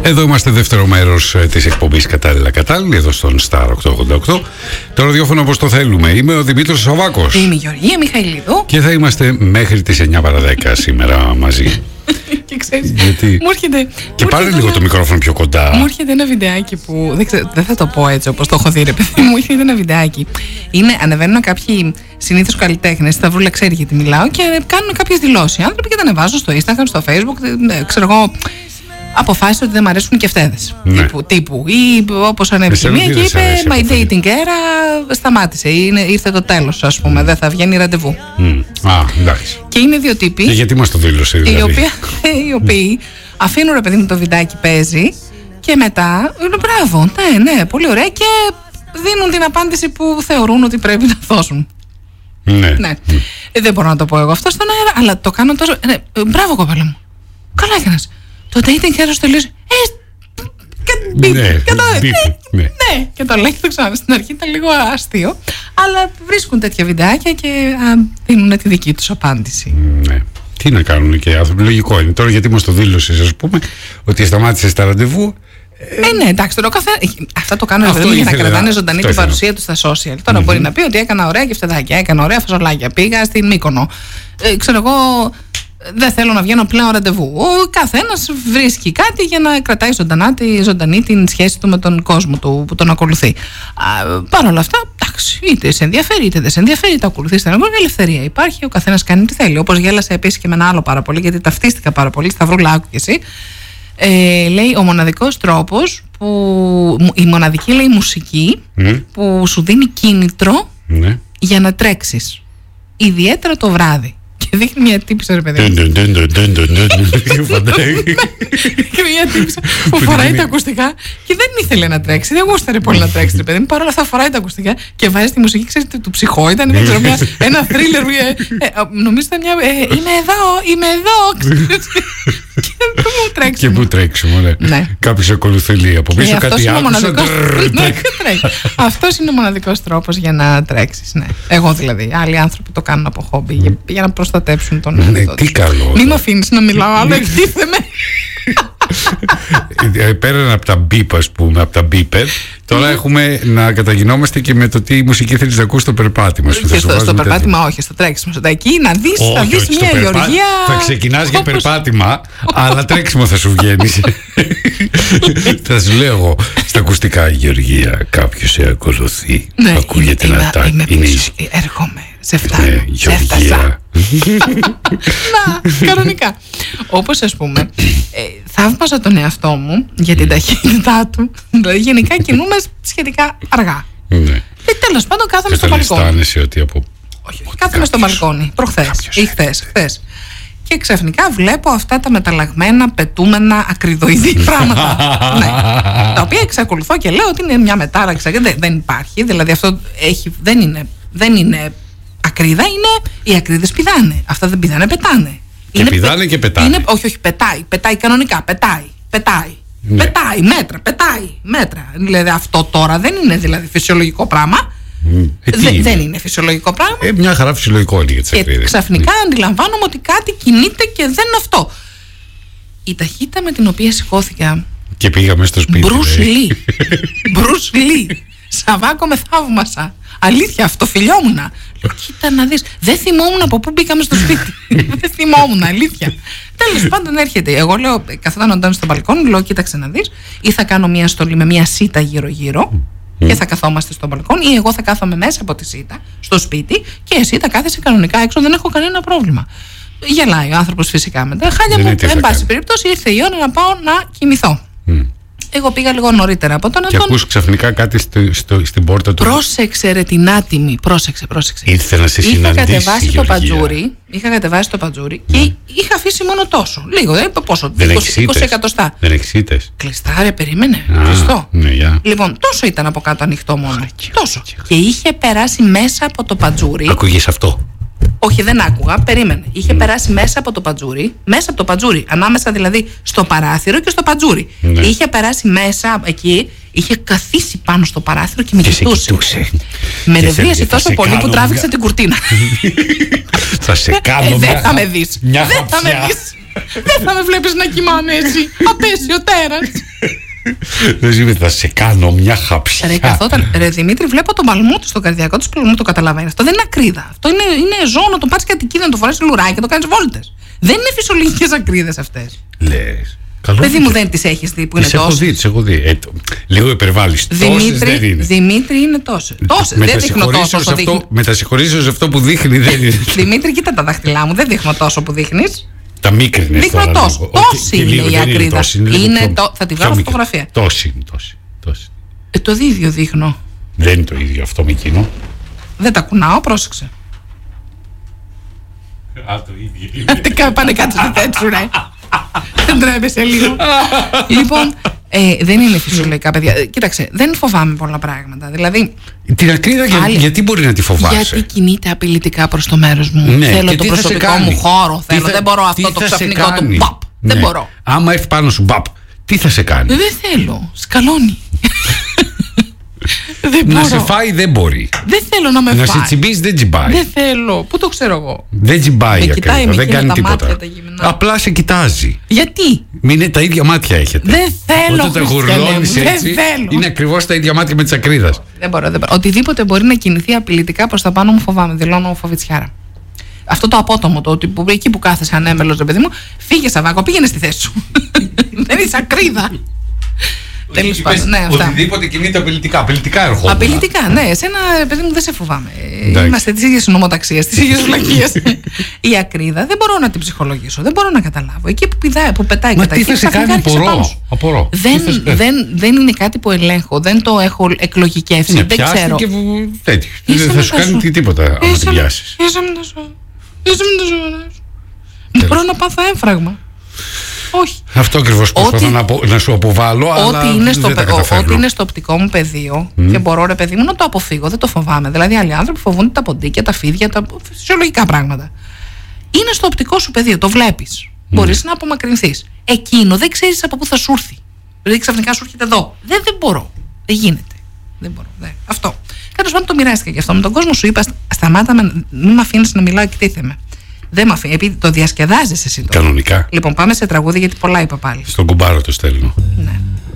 Εδώ είμαστε δεύτερο μέρος της εκπομπής Κατάλληλα, εδώ στον Star 888. Το ραδιόφωνο όπως το θέλουμε. Είμαι ο Δημήτρης Σαββάκος. Είμαι η Γεωργία Μιχαηλίδου. Και θα είμαστε μέχρι τις 9 παρα 10 σήμερα μαζί. Και ξέρεις, Γιατί... μου έρχεται. Και πάρε λίγο το μικρόφωνο πιο κοντά. Μου έρχεται ένα βιντεάκι που. Δεν θα το πω έτσι όπως το έχω δει, ρε παιδί μου. Έρχεται ένα βιντεάκι. Ανεβαίνουν κάποιοι συνήθως καλλιτέχνες, η Σταυρούλα ξέρει γιατί μιλάω, και κάνουν κάποιες δηλώσεις. Οι άνθρωποι και τα ανεβάζουν στο Instagram, στο Facebook, ξέρω εγώ. Αποφάσισε ότι δεν μου αρέσουν και φταίδες. Ναι. Τύπου. Ή όπως ανέβηκε μία και είπε My dating era σταμάτησε. Ήρθε το τέλος, ας πούμε. Δεν θα βγαίνει ραντεβού. Εντάξει. Και είναι δύο τύποι. Και γιατί μας το δήλωσε, δηλαδή. Οι οποίοι αφήνουν, ρε παιδί μου, το βιντεάκι παίζει και μετά είναι μπράβο. Ναι, πολύ ωραία. Και δίνουν την απάντηση που θεωρούν ότι πρέπει να δώσουν. Ναι. Δεν μπορώ να το πω εγώ αυτό στον αέρα, αλλά το κάνω τόσο. Μπράβο, κοπέλα μου. Καλά έκανες. Το dating era τελείωσε. Ναι, και το λέει και το ξανά. Στην αρχή ήταν λίγο αστείο, αλλά βρίσκουν τέτοια βιντεάκια και δίνουν τη δική τους απάντηση. Ναι. Τι να κάνουν και οι άνθρωποι, λογικό είναι. Τώρα γιατί μας το δήλωσες, ας πούμε, ότι σταμάτησε τα ραντεβού. Ναι, εντάξει, τώρα αυτά το κάνουν για να κρατάνε ζωντανή την παρουσία του στα social. Τώρα μπορεί να πει ότι έκανα ωραία γευτεδάκια, έκανα ωραία φασολάκια, πήγα στην Μύκονο. Ξέρω εγώ. Δεν θέλω να βγαίνω πλέον ραντεβού. Ο καθένας βρίσκει κάτι για να κρατάει ζωντανή την σχέση του με τον κόσμο του που τον ακολουθεί. Παρ' όλα αυτά, εντάξει, είτε σε ενδιαφέρει είτε δεν σε ενδιαφέρει, τα ακολουθεί στην αγορά. Η ελευθερία υπάρχει, ο καθένας κάνει τι θέλει. Όπως γέλασε επίσης και με ένα άλλο πάρα πολύ, γιατί ταυτίστηκα πάρα πολύ. Σταυρούλα, άκου κι εσύ. Λέει ο μοναδικός τρόπος, η μοναδική λέει μουσική που σου δίνει κίνητρο για να τρέξεις. Ιδιαίτερα το βράδυ. Και δείχνει μια τύπισσα, ρε παιδί. Μια τύπισσα που φοράει τα ακουστικά και δεν ήθελε να τρέξει. Δεν γούσταρε πολύ να τρέξει, ρε παιδί. Παρ' όλα αυτά φοράει τα ακουστικά και βάζει τη μουσική, ξέρετε, του ψυχό. Ήταν ένα θρίλερ. Νομίζω ήταν μια. Είμαι εδώ. Και πού τρέξουμε, ναι. Κάποιος ακολουθεί από πίσω κάτι άλλο. Αυτός είναι ο μοναδικός τρόπος για να τρέξεις. Εγώ δηλαδή. Άλλοι άνθρωποι το κάνουν από χόμπι για να προστατέψουν τον εαυτό τους. Τι καλό. Μην με αφήνεις να μιλάω άλλο, εκτίθεμαι. Πέραν από τα μπίπ, ας πούμε, από τα μπίπερ, τώρα έχουμε να καταγινόμαστε και με το τι μουσική θέλεις να ακούσεις στο περπάτημα. Στο περπάτημα, όχι, στο τρέξιμο. Εκεί να δεις μια Γεωργία. Θα ξεκινάς για περπάτημα, αλλά τρέξιμο θα σου βγαίνει. Θα σου λέω εγώ στα ακουστικά, Γεωργία, κάποιος σε ακολουθεί. Ακούγεται ένα τάκ. Έρχομαι. Σε φτάνω. Γεωργία. Να, κανονικά. Όπως, ας πούμε, θαύμαζα τον εαυτό μου για την ταχύτητά του. Δηλαδή γενικά κινούμε σχετικά αργά. Και τέλος πάντων κάθομαι στο μπαλκόνι. Αισθάνεσαι ότι από... Όχι, κάθομαι στο μπαλκόνι προχθές ή χθες. Και ξαφνικά βλέπω αυτά τα μεταλλαγμένα, πετούμενα, ακριδοειδή πράγματα. Τα οποία εξακολουθώ και λέω ότι είναι μια μετάραξη. Δεν υπάρχει. Δηλαδή αυτό δεν είναι ακρίδα, είναι οι ακρίδες πηδάνε. Αυτά δεν πηδάνε, πετάνε. Και πηδάνε και πετάνε. Όχι, πετάει κανονικά, πετάει. Ναι. Πετάει μέτρα. Δηλαδή αυτό τώρα δεν είναι δηλαδή φυσιολογικό πράγμα. Δεν είναι φυσιολογικό πράγμα. Μια χαρά φυσιολογικό είναι για τις ακρίδες. Και ξαφνικά αντιλαμβάνομαι ότι κάτι κινείται και δεν είναι αυτό. Η ταχύτητα με την οποία σηκώθηκα. Και πήγαμε στο σπίτι. Μπρους Λί. Σαββάκο, με θαύμασα. Αλήθεια, αυτό φιλιόμουνα. Λέω, κοίτα να δεις. Δεν θυμόμουν από πού μπήκαμε στο σπίτι. Δεν θυμόμουν, αλήθεια. Τέλος πάντων έρχεται. Εγώ λέω, καθόταν όταν στο μπαλκόνι, λέω, κοίταξε να δεις. Ή θα κάνω μια στολή με μια σίτα γύρω-γύρω και θα καθόμαστε στο μπαλκόνι, ή εγώ θα κάθομαι μέσα από τη σίτα στο σπίτι και εσύ θα κάθεσαι κανονικά έξω. Δεν έχω κανένα πρόβλημα. Γελάει ο άνθρωπος φυσικά μετά. Χάλια μου, εν πάση περιπτώσει, ήρθε η ώρα να πάω να κοιμηθώ. Εγώ πήγα λίγο νωρίτερα από τον Αντώνη. Και ακούς ξαφνικά κάτι στην πόρτα του. Πρόσεξε ρε την άτιμη. Πρόσεξε. Ήρθε να σε συναντήσει. Είχα κατεβάσει το παντζούρι και είχα αφήσει μόνο τόσο. Λίγο, πόσο, 20 εκατοστά. Δεν έχεις ήττες. Κλειστά ρε, περίμενε. Κλειστό. Λοιπόν, τόσο ήταν από κάτω ανοιχτό μόνο. Τόσο. Και είχε περάσει μέσα από το παντζούρι. Ακούγες αυτό? Όχι, δεν άκουγα, περίμενε. Είχε περάσει μέσα από το παντζούρι, ανάμεσα δηλαδή στο παράθυρο και στο παντζούρι. Είχε περάσει μέσα εκεί, είχε καθίσει πάνω στο παράθυρο και με κοιτούσε. Με νευρίασε τόσο πολύ που τράβηξε την κουρτίνα. Θα σε κάνω δεν θα με δεις. Μια δεν θα με δεις. Δεν θα με βλέπεις να κοιμάμαι έτσι. Απέσιο τέρας. Δεν θα σε κάνω μια χαψιά. Ρε Δημήτρη, βλέπω τον παλμό του, στο καρδιακό του παλμό, το καταλαβαίνεις. Αυτό δεν είναι ακρίδα. Αυτό είναι ζώο να το πάρεις κατοικίδα, να το φορέσεις λουράκι και να το κάνεις βόλτες. Δεν είναι φυσιολογικές ακρίδες αυτές. Λες. Παιδί μου, δεν τις έχεις δει που είναι τόσες. Τις έχω δει. Λίγο υπερβάλλεις. Τόσες δεν είναι. Δημήτρη, είναι τόσες. Δεν δείχνω τόσο όσο δείχνει. Με τα συγχωρήσω σε αυτό που δείχνει δεν είναι. Δημήτρη, κοίτα τα δάχτυλά μου. Δεν δείχνω τόσο που δείχνεις. Τα μίκρινες. Δείχνω τόσο. Τόση είναι η ακρίδα. Θα τη βγάλω φωτογραφία. Τόση. Το ίδιο δείχνω. Δεν είναι το ίδιο αυτό με εκείνο. Δεν τα κουνάω, πρόσεξε. Το ίδιο. Πάνε κάτι στη θέση σου, ρε. Δεν τρέπεσαι λίγο. Λοιπόν, δεν είναι φυσιολογικά, παιδιά. Κοίταξε, δεν φοβάμαι πολλά πράγματα. Δηλαδή, την ακρίδα γιατί μπορεί να τη φοβάσαι? Γιατί κινείται απειλητικά προς το μέρος μου. Ναι, θέλω το προσωπικό μου χώρο. Δεν μπορώ αυτό το ξαφνικό του μπαπ. Ναι. Δεν μπορώ. Άμα έρθει πάνω σου μπαπ, τι θα σε κάνει? Δεν θέλω. Σκαλώνει. Να σε φάει δεν μπορεί. Δεν θέλω να με φάει. Να σε τσιμπήσει δεν τσιμπάει. Δεν θέλω. Πού το ξέρω εγώ? Δεν τσιμπάει η ακρίδα. Δεν κάνει τίποτα. Απλά σε κοιτάζει. Γιατί? Τα ίδια μάτια έχετε. Δεν θέλω. Όταν τα γουρλώνεις έτσι, είναι ακριβώς τα ίδια μάτια με της ακρίδας. Δεν μπορώ. Οτιδήποτε μπορεί να κινηθεί απειλητικά προς τα πάνω μου φοβάμαι. Δηλώνω φοβητσιάρα. Αυτό το απότομο, το ότι εκεί που κάθεσαι ανέμελος, ρε παιδί μου, φύγε Σαββάκο, πήγαινε στη θέση σου. Δεν είσαι ακρίδα. Τέλος πάντων, ναι, αυτά. Οτιδήποτε κινείται απειλητικά. Απειλητικά έρχονται. Απειλητικά, ναι. Εσένα, παιδί μου, δεν σε φοβάμαι. Είμαστε τη ίδια νομοταξία, τη ίδια βλακία. Η ακρίδα δεν μπορώ να την ψυχολογήσω. Δεν μπορώ να καταλάβω. Εκεί που πετάει κατά τι θα σε κάνει, απορώ. Δεν είναι κάτι που ελέγχω. Δεν το έχω εκλογικεύσει. Δεν ξέρω. Δεν θα σου κάνει τίποτα αν την πιάσει. Μπορώ να πάθω έμφραγμα. Όχι. Αυτό ακριβώς προσπαθώ να σου αποβάλω, αλλά ό,τι είναι στο οπτικό μου πεδίο και μπορώ, ρε παιδί μου, να το αποφύγω, δεν το φοβάμαι. Δηλαδή, άλλοι άνθρωποι φοβούνται τα ποντίκια, τα φίδια, τα φυσιολογικά πράγματα. Είναι στο οπτικό σου πεδίο, το βλέπεις. Μπορείς να απομακρυνθείς. Εκείνο δεν ξέρεις από πού θα σου έρθει. Δηλαδή, ξαφνικά σου έρχεται εδώ. Δεν μπορώ. Δεν γίνεται. Δεν μπορώ. Αυτό. Τέλος πάντων, το μοιράστηκα και αυτό. Με τον κόσμο σου είπα, σταμάτα, μην με αφήνεις να μιλάω, εκτίθεμαι. Δεν με αφήνει, επειδή το διασκεδάζεις εσύ. Κανονικά. Λοιπόν, πάμε σε τραγούδι γιατί πολλά είπα πάλι. Στον κουμπάρο το στέλνω. Ναι.